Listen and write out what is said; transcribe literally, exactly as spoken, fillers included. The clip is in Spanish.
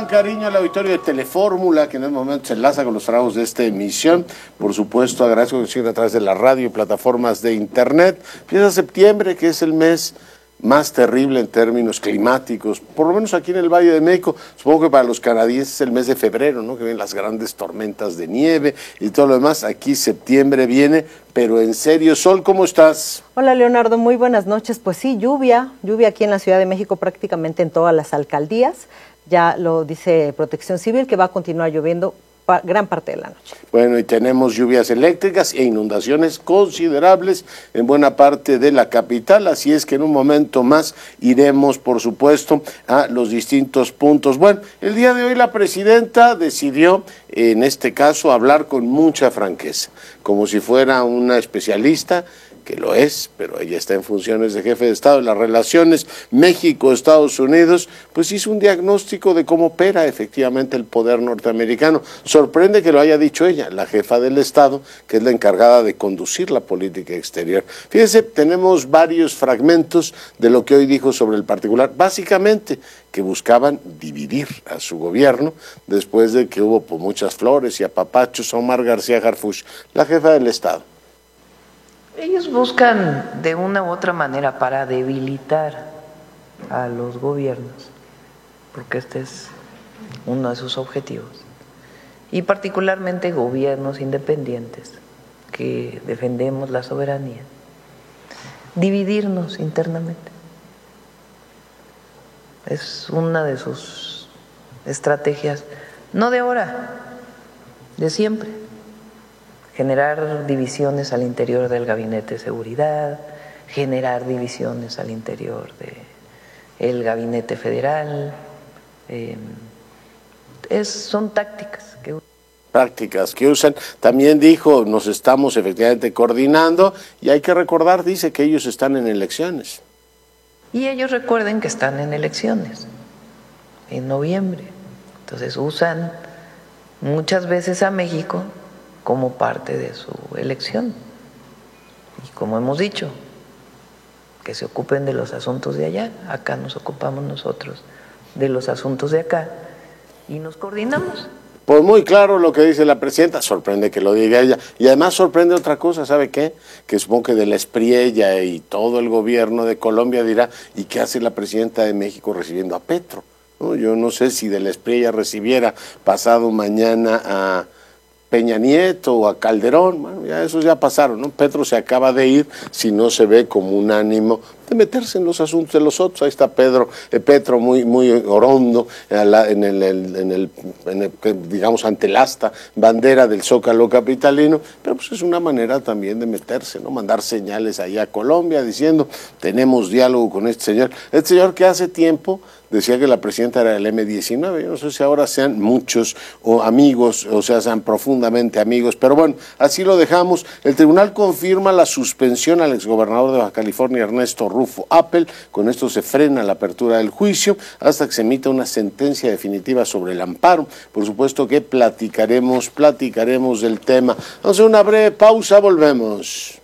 gran cariño al auditorio de Telefórmula, que en el momento se enlaza con los trabajos de esta emisión. Por supuesto, agradezco que sigan a través de la radio y plataformas de internet. Empieza septiembre, que es el mes más terrible en términos climáticos, por lo menos aquí en el Valle de México. Supongo que para los canadienses es el mes de febrero, ¿no? Que vienen las grandes tormentas de nieve y todo lo demás. Aquí septiembre viene, pero en serio. Sol, ¿cómo estás? Hola, Leonardo, muy buenas noches. Pues sí, lluvia, lluvia aquí en la Ciudad de México prácticamente en todas las alcaldías. Ya lo dice Protección Civil, que va a continuar lloviendo pa- gran parte de la noche. Bueno, y tenemos lluvias eléctricas e inundaciones considerables en buena parte de la capital, así es que en un momento más iremos, por supuesto, a los distintos puntos. Bueno, el día de hoy la presidenta decidió, en este caso, hablar con mucha franqueza, como si fuera una especialista, que lo es, pero ella está en funciones de jefe de Estado de las relaciones México-Estados Unidos, pues hizo un diagnóstico de cómo opera efectivamente el poder norteamericano. Sorprende que lo haya dicho ella, la jefa del Estado, que es la encargada de conducir la política exterior. Fíjense, tenemos varios fragmentos de lo que hoy dijo sobre el particular, básicamente que buscaban dividir a su gobierno después de que hubo pues, muchas flores y apapachos a Omar García Harfuch, la jefa del Estado. Ellos buscan de una u otra manera para debilitar a los gobiernos, porque este es uno de sus objetivos, y particularmente gobiernos independientes que defendemos la soberanía, dividirnos internamente. Es una de sus estrategias, no de ahora, de siempre. Generar divisiones al interior del Gabinete de Seguridad, generar divisiones al interior del Gabinete Federal. Eh, es, son tácticas que usan. prácticas que usan. También dijo, nos estamos efectivamente coordinando y hay que recordar, dice, que ellos están en elecciones. Y ellos recuerden que están en elecciones, en noviembre. Entonces usan muchas veces a México como parte de su elección. Y como hemos dicho, que se ocupen de los asuntos de allá, acá nos ocupamos nosotros de los asuntos de acá y nos coordinamos. Pues muy claro lo que dice la presidenta, sorprende que lo diga ella, y además sorprende otra cosa, ¿sabe qué? Que supongo que de la Espriella y todo el gobierno de Colombia dirá, ¿y qué hace la presidenta de México recibiendo a Petro? ¿No? Yo no sé si de la Espriella recibiera pasado mañana a Peña Nieto o a Calderón, bueno, ya esos ya pasaron, ¿no? Petro se acaba de ir si no se ve como un ánimo de meterse en los asuntos de los otros. Ahí está Pedro, eh, Petro muy muy orondo en el, en el, en el, digamos, ante el asta bandera del Zócalo capitalino, pero pues es una manera también de meterse, ¿no? Mandar señales ahí a Colombia diciendo, tenemos diálogo con este señor, este señor que hace tiempo decía que la presidenta era del eme diecinueve, yo no sé si ahora sean muchos o amigos, o sea, sean profundamente amigos, pero bueno, así lo dejamos. El tribunal confirma la suspensión al exgobernador de Baja California, Ernesto Rufo Appel. Con esto se frena la apertura del juicio hasta que se emita una sentencia definitiva sobre el amparo. Por supuesto que platicaremos, platicaremos del tema. Vamos a hacer una breve pausa, volvemos.